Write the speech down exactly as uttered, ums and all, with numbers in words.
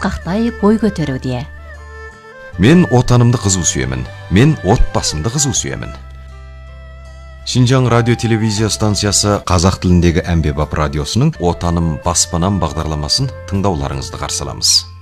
асқақтай бой көтеруде. Мен отанымды қызу сүйемін. Мен отбасымды қызу сүйемін. Шинжаң радио телевизия станциясы қазақ тіліндегі әмбебап радиосының «Отаным баспанам» бағдарламасын тыңдауларыңызды қарсы аламыз.